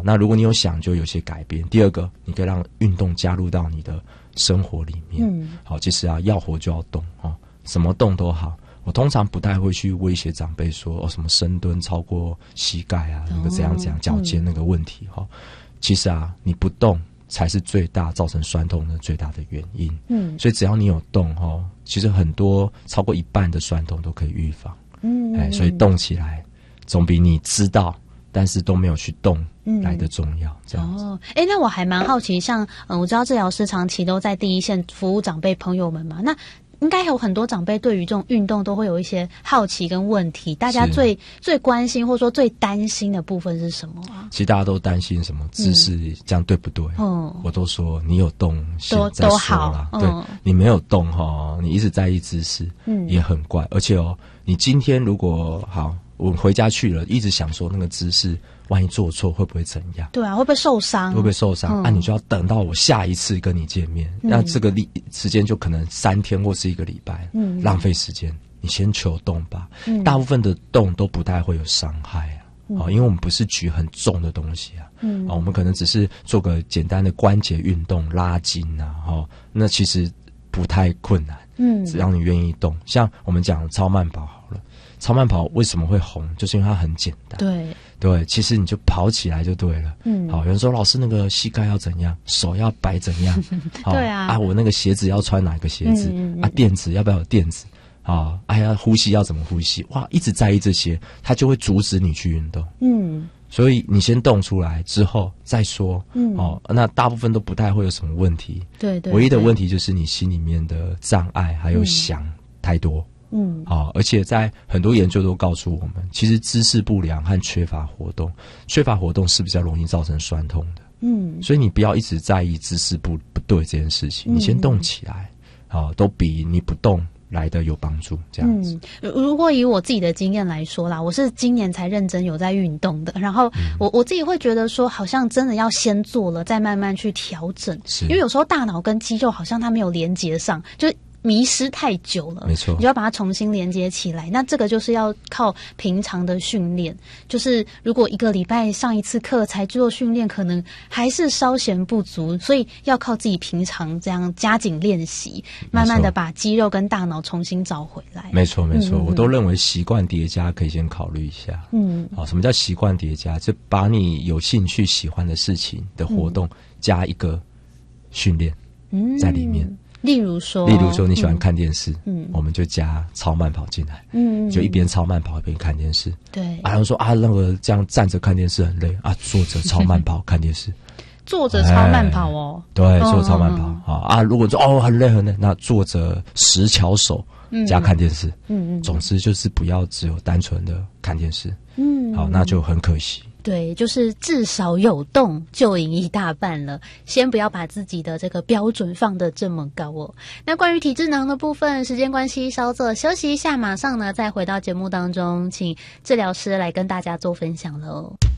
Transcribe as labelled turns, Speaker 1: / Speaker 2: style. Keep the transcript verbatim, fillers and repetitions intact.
Speaker 1: 那如果你有想就有些改变。第二个，你可以让运动加入到你的生活里面。嗯，好，其实啊，要活就要动哦，什么动都好。我通常不太会去威胁长辈说哦什么深蹲超过膝盖啊，那个怎样怎样脚尖那个问题哈、哦嗯。其实啊，你不动才是最大造成酸痛的最大的原因。嗯，所以只要你有动哈、哦，其实很多超过一半的酸痛都可以预防。嗯，哎，所以动起来总比你知道但是都没有去动来的重要。嗯、这样子。
Speaker 2: 哦，哎，那我还蛮好奇，像嗯，我知道治疗师长期都在第一线服务长辈朋友们嘛，那应该有很多长辈对于这种运动都会有一些好奇跟问题，大家最最关心或者说最担心的部分是什么啊？
Speaker 1: 其实大家都担心什么姿势、嗯、这样对不对？嗯，我都说你有动
Speaker 2: 都
Speaker 1: 再说
Speaker 2: 好
Speaker 1: 啦、嗯、对，你没有动齁，你一直在意姿势，嗯，也很怪。而且哦，你今天如果好，我回家去了，一直想说那个姿势，万一做错会不会怎样？
Speaker 2: 对啊，会不会受伤？
Speaker 1: 会不会受伤？嗯、啊，你就要等到我下一次跟你见面，那、嗯、这个时间就可能三天或是一个礼拜，嗯，浪费时间。你先求动吧、嗯，大部分的动都不太会有伤害啊，嗯、因为我们不是举很重的东西啊，嗯，啊，我们可能只是做个简单的关节运动、拉筋啊，哈，那其实不太困难，嗯，只要你愿意动。像我们讲超慢跑好了。超慢跑为什么会红？就是因为它很简单。对对，其实你就跑起来就对了。嗯，好，有人说老师那个膝盖要怎样，手要摆怎样？对啊，啊，我那个鞋子要穿哪个鞋子？嗯嗯嗯啊，垫子要不要有垫子？啊，哎呀，呼吸要怎么呼吸？哇，一直在意这些，它就会阻止你去运动。嗯，所以你先动出来之后再说。嗯，哦，那大部分都不太会有什么问题。对 对, 对，唯一的问题就是你心里面的障碍还有想太多。嗯，好、哦，而且在很多研究都告诉我们，其实姿势不良和缺乏活动，缺乏活动是比较容易造成酸痛的。嗯，所以你不要一直在意姿势不不对这件事情，你先动起来，好、哦，都比你不动来的有帮助。这样子、
Speaker 2: 嗯，如果以我自己的经验来说啦，我是今年才认真有在运动的，然后我、嗯、我自己会觉得说，好像真的要先做了，再慢慢去调整，因为有时候大脑跟肌肉好像它没有连接上，就迷失太久了，
Speaker 1: 没错，
Speaker 2: 你就要把它重新连接起来。那这个就是要靠平常的训练，就是如果一个礼拜上一次课才做训练，可能还是稍嫌不足，所以要靠自己平常这样加紧练习，慢慢的把肌肉跟大脑重新找回来。
Speaker 1: 没错没错、嗯、我都认为习惯叠加可以先考虑一下。嗯，好，什么叫习惯叠加？就把你有兴趣喜欢的事情的活动、嗯、加一个训练在里面。嗯，
Speaker 2: 例如说，
Speaker 1: 例如说你喜欢看电视，嗯，我们就加超慢跑进来，嗯，就一边超慢跑一边看电视，对。啊，然后说啊，那个这样站着看电视很累啊，坐着超慢跑看电视，
Speaker 2: 坐着超慢跑哦，
Speaker 1: 哎、对，坐着超慢跑、嗯、啊啊！如果说哦很累很累，那坐着十巧手加看电视，嗯嗯，总之就是不要只有单纯的看电视，嗯，好，那就很可惜。
Speaker 2: 对，就是至少有动就赢一大半了，先不要把自己的这个标准放得这么高哦。那关于体智囊的部分，时间关系稍作休息一下，马上呢再回到节目当中，请治疗师来跟大家做分享了哦。